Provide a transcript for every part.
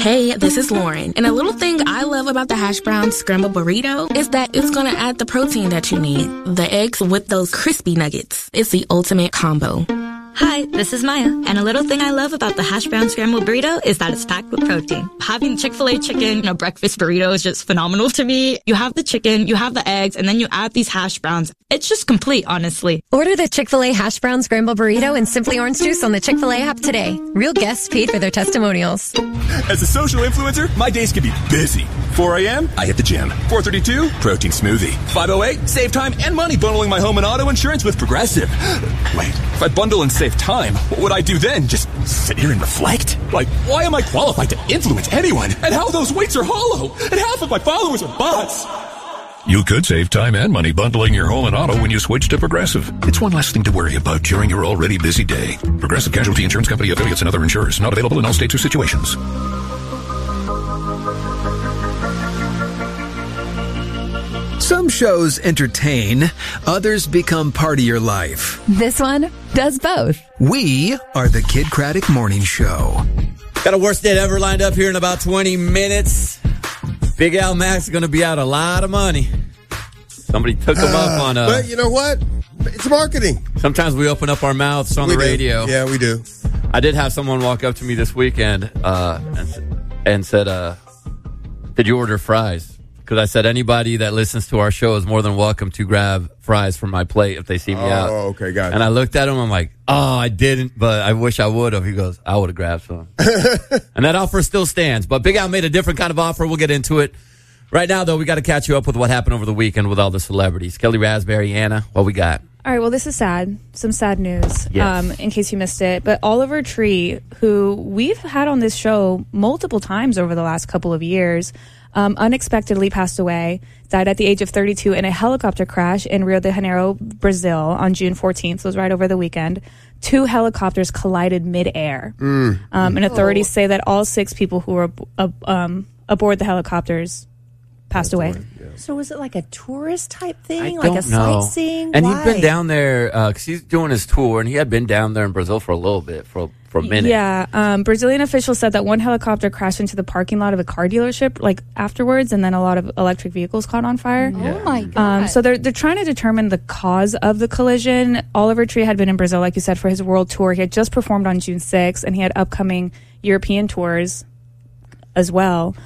Hey, this is Lauren. And a little thing I love about the hash brown scrambled burrito is that it's going to add the protein that you need. The eggs with those crispy nuggets. It's the ultimate combo. Hi, this is Maya, and a little thing I love about the hash brown scrambled burrito is that it's packed with protein. Having Chick-fil-A chicken in a breakfast burrito is just phenomenal to me. You have the chicken, you have the eggs, and then you add these hash browns. It's just complete, honestly. Order the Chick-fil-A hash brown scrambled burrito and Simply Orange Juice on the Chick-fil-A app today. Real guests paid for their testimonials. As a social influencer, my days can be busy. 4 a.m., I hit the gym. 4:32, protein smoothie. 5:08, save time and money bundling my home and auto insurance with Progressive. Wait, if I bundle and save time, what would I do then? Just sit here and reflect? Like, why am I qualified to influence anyone? And how those weights are hollow? And half of my followers are bots. You could save time and money bundling your home and auto when you switch to Progressive. It's one less thing to worry about during your already busy day. Progressive Casualty Insurance Company, affiliates, and other insurers. Not available in all states or situations. Some shows entertain, others become part of your life. This one does both. We are the Kid Craddock Morning Show. Got a worst date ever lined up here in about 20 minutes. Big Al Max is going to be out a lot of money. Somebody took him up on a... But you know what? It's marketing. Sometimes we open up our mouths on the radio. Yeah, we do. I did have someone walk up to me this weekend and said, did you order fries? Because I said anybody that listens to our show is more than welcome to grab fries from my plate if they see me out. Oh, okay, got it. And I looked at him, I'm like, oh, I didn't, but I wish I would have. He goes, I would have grabbed some. And that offer still stands. But Big Al made a different kind of offer. We'll get into it. Right now, though, we got to catch you up with what happened over the weekend with all the celebrities. Kelly Raspberry, Anna, what we got? All right, well, this is sad. Some sad news, Yes. in case you missed it. But Oliver Tree, who we've had on this show multiple times over the last couple of years, unexpectedly passed away, died at the age of 32 in a helicopter crash in Rio de Janeiro, Brazil on June 14th. So it was right over the weekend. 2 helicopters collided midair. And authorities say that all 6 people who were aboard the helicopters passed away. So was it like a tourist type thing? I Like don't a know. sightseeing? And Why? he'd been down there, because he's doing his tour, and he had been down there in Brazil for a little bit, for a minute. Yeah. Brazilian officials said that one helicopter crashed into the parking lot of a car dealership like afterwards, and then a lot of electric vehicles caught on fire. Oh my God. So they're trying to determine the cause of the collision. Oliver Tree had been in Brazil, like you said, for his world tour. He had just performed on June 6th, and he had upcoming European tours as well.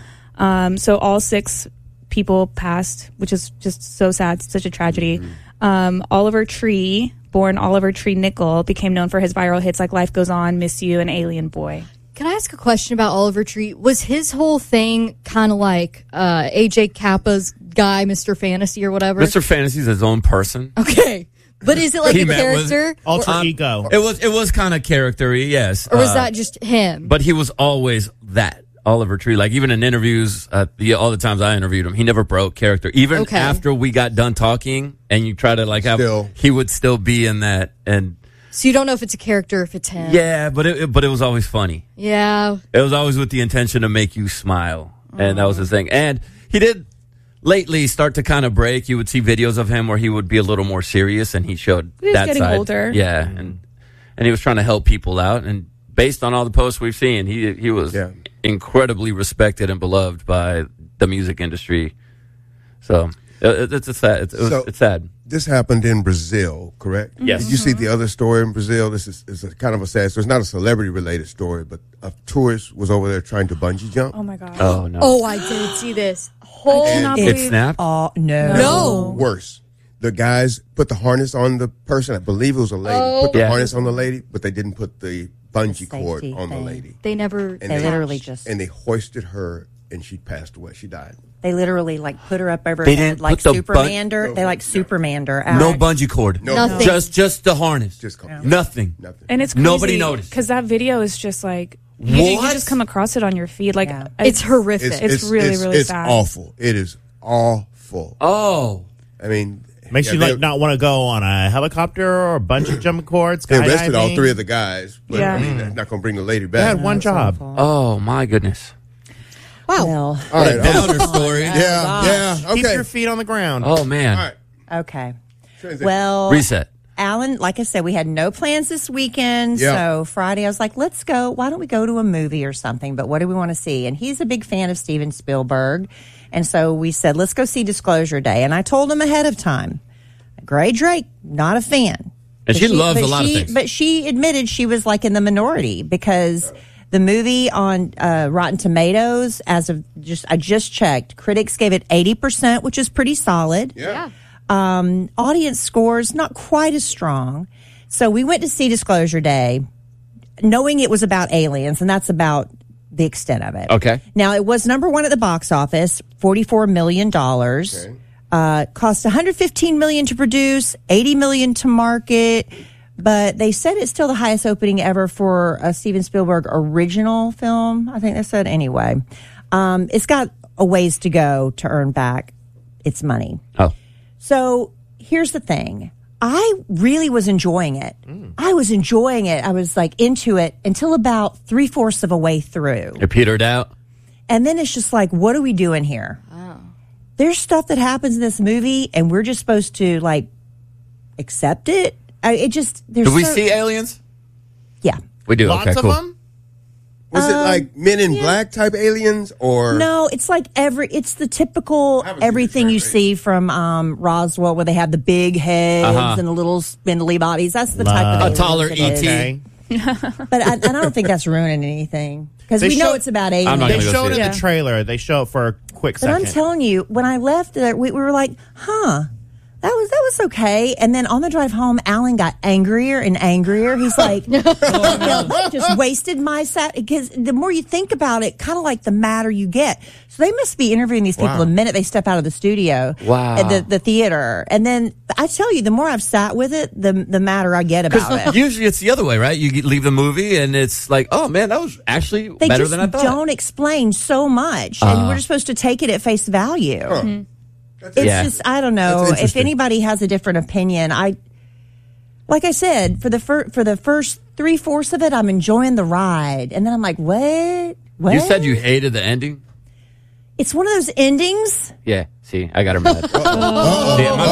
So all 6 people passed, which is just so sad, such a tragedy. Oliver Tree, born Oliver Tree Nickel, became known for his viral hits like Life Goes On, Miss You, and Alien Boy. Can I ask a question about Oliver Tree? Was his whole thing kind of like AJ Kappa's guy, Mr. Fantasy or whatever? Mr. Fantasy's his own person. Okay. But is it like He a met with character? Alter ego. It was kind of character-y, yes. Or was that just him? But he was always that. Oliver Tree, like even in interviews, all the times I interviewed him, he never broke character. Even after we got done talking, and you try to like he would still be in that. And So you don't know if it's a character or if it's him. yeah, but it was always funny. Yeah. It was always with the intention to make you smile, and that was his thing. And he did lately start to kind of break. You would see videos of him where he would be a little more serious, and he showed He was that getting side. older. Yeah, and he was trying to help people out. And based on all the posts we've seen, he was incredibly respected and beloved by the music industry. So it's sad. It's sad. This happened in Brazil, correct? Yes. Did you see the other story in Brazil? This is a kind of a sad story. It's not a celebrity-related story, but a tourist was over there trying to bungee jump. Oh, my God. Oh, no. Oh, I did see this. It snapped? Oh, no. No. Worse. The guys put the harness on the person. I believe it was a lady. Put the harness on the lady, but they didn't put the bungee cord on the lady. They never. And They literally just. And they hoisted her, and she passed away. She died. They literally like put her up over They her head didn't like put the Superman. They like Superman her out. No bungee cord. No. Nothing. Just the harness. Just nothing. And it's crazy Nobody noticed. because that video is just like you What? just come across it on your feed. Like It's horrific. It's really it's sad. awful. It is awful. Oh, I mean, Makes you they- like not want to go on a helicopter or a bungee jumping cords. They arrested all skydiving. 3 of the guys, but Yeah. I mean, they're not going to bring the lady They had back. one job. oh my goodness. Wow. Well, All right, Downer story. yeah, Keep okay. your feet on the ground. Oh man. All right. okay. Transition. Well, Reset. Alan, like I said, we had no plans this weekend. Yeah. So Friday, I was like, let's go. Why don't we go to a movie or something? But what do we want to see? And he's a big fan of Steven Spielberg. And so we said, let's go see Disclosure Day. And I told him ahead of time, Gray Drake, not a fan. And she loves a lot of things. But she admitted she was like in the minority because the movie on Rotten Tomatoes, I just checked, critics gave it 80%, which is pretty solid. Yeah. Audience scores not quite as strong. So we went to see Disclosure Day, knowing it was about aliens, and that's about the extent of it. Okay. Now it was number one at the box office, $44 million. Cost $115 million to produce, $80 million to market. But they said it's still the highest opening ever for a Steven Spielberg original film. I think they said anyway. It's got a ways to go to earn back its money. Oh. So here's the thing. I really was enjoying it. I was enjoying it. I was like into it until about 3/4 of a way through. It petered out. And then it's just like, what are we doing here? Oh. There's stuff that happens in this movie and we're just supposed to like accept it. Do we see aliens? Yeah. We do. Lots okay, of cool. them? Was it like Men in Black type aliens or? No, it's like it's the typical everything you see from Roswell where they have the big heads and the little spindly bodies. That's the type of a taller aliens it E.T. But I don't think that's ruining anything because we know it's about aliens. They show it in the trailer. They show it for a quick But second. I'm telling you, when I left there, we were like, huh. That was okay. And then on the drive home, Alan got angrier and angrier. He's like, just wasted my set. Because the more you think about it, kind of like the madder you get. So they must be interviewing these people the minute they step out of the studio. Wow. At the theater. And then I tell you, the more I've sat with it, the madder I get about it. Usually it's the other way, right? You leave the movie and it's like, oh man, that was actually better than I thought. They just don't explain so much. And we're just supposed to take it at face value. Huh. Mm-hmm. It's just, I don't know if anybody has a different opinion. Like I said, for the first 3/4 of it, I'm enjoying the ride. And then I'm like, what? You said you hated the ending? It's one of those endings. Yeah. See, I got her mad. Yeah, my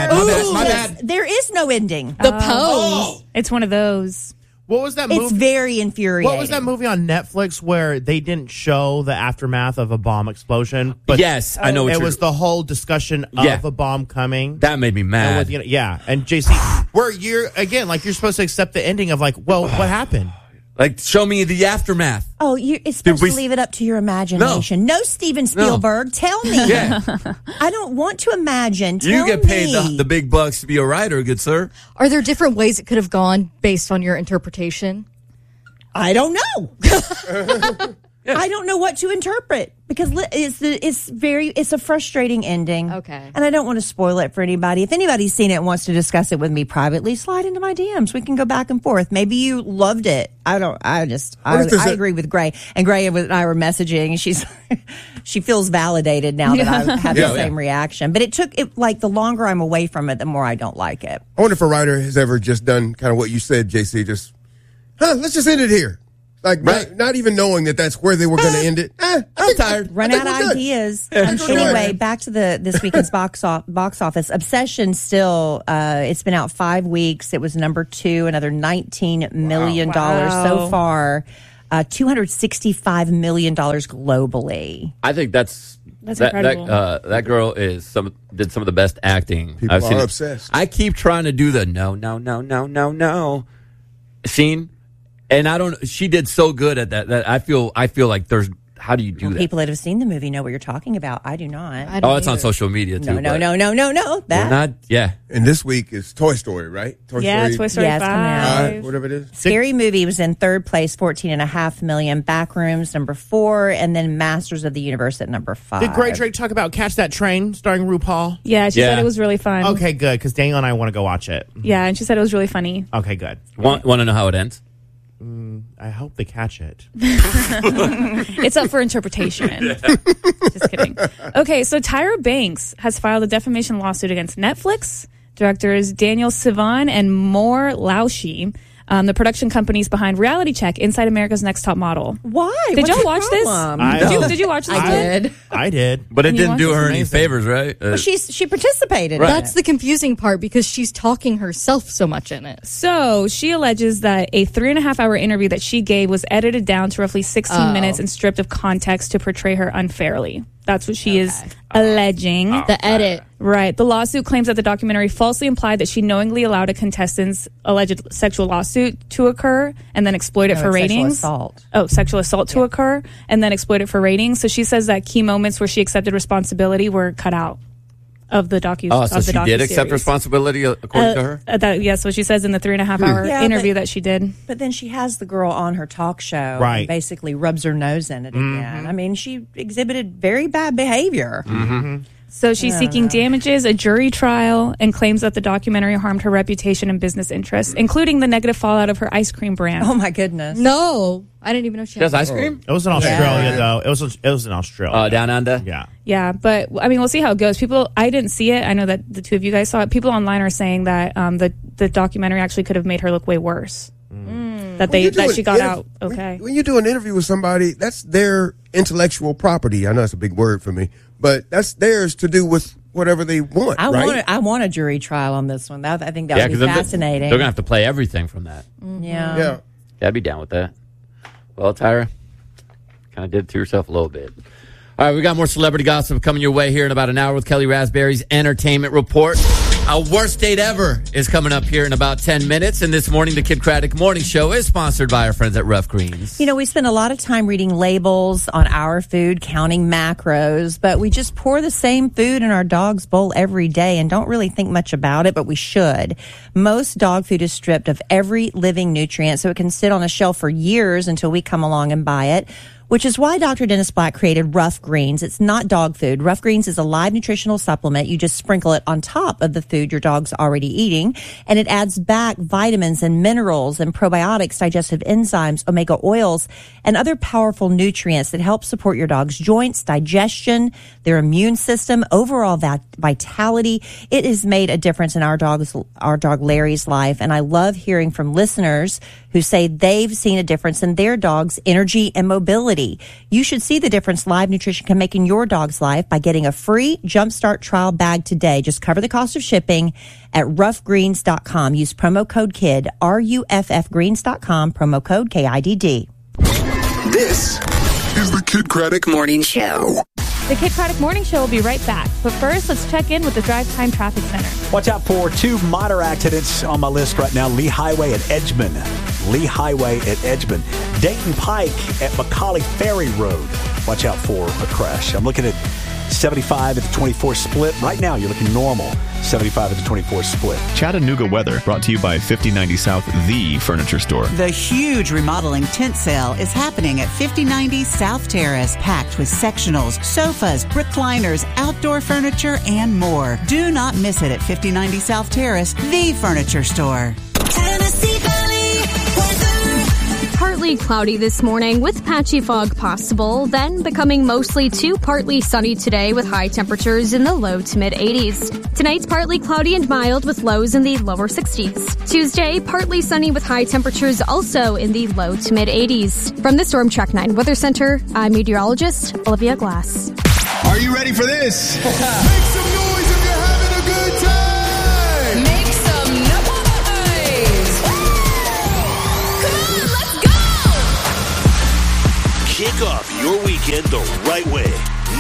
bad. There is no ending. The pose. It's one of those. What was that movie? It's very infuriating. What was that movie on Netflix where they didn't show the aftermath of a bomb explosion? But yes, I know what it was the whole discussion of a bomb coming. That made me mad. And JC, where you're supposed to accept the ending of like, well, what happened? Like, show me the aftermath. Oh, it's supposed to leave it up to your imagination. No, Steven Spielberg, tell me. Yeah. I don't want to imagine. You get paid the big bucks to be a writer, good sir. Are there different ways it could have gone based on your interpretation? I don't know. I don't know what to interpret because it's a frustrating ending. Okay. And I don't want to spoil it for anybody. If anybody's seen it and wants to discuss it with me privately, slide into my DMs. We can go back and forth. Maybe you loved it. I agree with Gray. And Gray and I were messaging and she feels validated now that I have the same reaction. But the longer I'm away from it, the more I don't like it. I wonder if a writer has ever just done kind of what you said, JC, let's just end it here. Like, not even knowing that that's where they were going to end it. I'm tired. Run out of ideas. Anyway, back to this weekend's box office. Obsession still, it's been out 5 weeks. It was number 2, another $19 million so far. $265 million globally. I think that's incredible. That girl did some of the best acting. People are obsessed. I keep trying to do the no scene. And she did so good at that I feel like how do you do that? People that have seen the movie know what you're talking about. I do not. It's on social media too. No. And this week is Toy Story, right? Toy Story 5. Whatever it is. Scary Movie was in third place, $14.5 million. Backrooms, number 4. And then Masters of the Universe at number 5. Did Gray Drake talk about Catch That Train starring RuPaul? Yeah, she said it was really fun. Okay, good, because Daniel and I want to go watch it. Yeah, and she said it was really funny. Okay, good. Want to know how it ends? I hope they catch it. It's up for interpretation. Just kidding. Okay, so Tyra Banks has filed a defamation lawsuit against Netflix, directors Daniel Sivan and Mor Laushi. the production companies behind Reality Check, Inside America's Next Top Model. Why? Did What's y'all the watch this? problem? Did you watch this? I did. I did. But it And you didn't do watched her it? any favors, right? Well, she participated. Right. in That's it. the confusing part because she's talking herself so much in it. So she alleges that a 3.5-hour interview that she gave was edited down to roughly 16 minutes and stripped of context to portray her unfairly. That's what she is alleging. The edit. Right. The lawsuit claims that the documentary falsely implied that she knowingly allowed a contestant's alleged sexual lawsuit to occur and then exploit it for ratings. Sexual assault to occur and then exploit it for ratings. So she says that key moments where she accepted responsibility were cut out of the docu. Oh, so she did accept responsibility according to her? Yes, what she says in the 3.5-hour interview that she did. But then she has the girl on her talk show Right. and basically rubs her nose in it again. I mean, she exhibited very bad behavior. So she's seeking damages, a jury trial, and claims that the documentary harmed her reputation and business interests, including the negative fallout of her ice cream brand. Oh, my goodness. No, I didn't even know she has ice cream? It was in Australia, though. It was in Australia. Down under? Yeah. Yeah, but I mean, we'll see how it goes. I didn't see it. I know that the two of you guys saw it. People online are saying that the documentary actually could have made her look way worse. That she got out okay. When you do an interview with somebody, that's their intellectual property. I know it's a big word for me, but that's theirs to do with whatever they want. I want a jury trial on this one. I think that would be fascinating. They're going to have to play everything from that. Yeah. I'd be down with that. Well, Tyra, kind of did it to yourself a little bit. All right, we got more celebrity gossip coming your way here in about an hour with Kelly Raspberry's Entertainment Report. Our worst date ever is coming up here in about 10 minutes. And this morning, the Kid Craddock Morning Show is sponsored by our friends at Rough Greens. You know, we spend a lot of time reading labels on our food, counting macros, but we just pour the same food in our dog's bowl every day and don't really think much about it, but we should. Most dog food is stripped of every living nutrient, so it can sit on a shelf for years until we come along and buy it. Which is why Dr. Dennis Black created Rough Greens. It's not dog food. Rough Greens is a live nutritional supplement. You just sprinkle it on top of the food your dog's already eating, and it adds back vitamins and minerals and probiotics, digestive enzymes, omega oils, and other powerful nutrients that help support your dog's joints, digestion, their immune system, overall vitality. It has made a difference in our dog Larry's life, and I love hearing from listeners who say they've seen a difference in their dog's energy and mobility. You should see the difference Live Nutrition can make in your dog's life by getting a free Jumpstart trial bag today. Just cover the cost of shipping at roughgreens.com. Use promo code KID, RUFFgreens.com, promo code KIDD. This is the Kid Craddock Morning Show. The Kid Craddock Morning Show will be right back. But first, let's check in with the Drive Time Traffic Center. Watch out for two minor accidents on my list right now. Lee Highway at Edgemond. Dayton Pike at Macaulay Ferry Road. Watch out for a crash. I'm looking at 75 at the 24 split. Right now, you're looking normal. 75 at the 24 split. Chattanooga weather brought to you by 5090 South, the furniture store. The huge remodeling tent sale is happening at 5090 South Terrace, packed with sectionals, sofas, recliners, outdoor furniture, and more. Do not miss it at 5090 South Terrace, the furniture store. Tennessee Valley weather. Partly cloudy this morning with patchy fog possible, then becoming mostly to partly sunny today with high temperatures in the low to mid 80s. Tonight's partly cloudy and mild with lows in the lower 60s. Tuesday, partly sunny with high temperatures also in the low to mid 80s. From the Storm Track 9 Weather Center, I'm meteorologist Olivia Glass. Are you ready for this?